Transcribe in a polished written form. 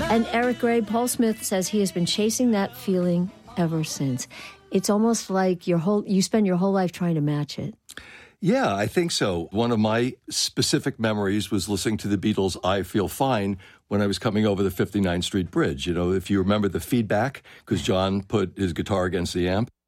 And Eric Gray, Paul Smith says he has been chasing that feeling ever since. It's almost like you spend your whole life trying to match it. Yeah, I think so. One of my specific memories was listening to the Beatles' I Feel Fine when I was coming over the 59th Street Bridge. You know, if you remember the feedback, because John put his guitar against the amp,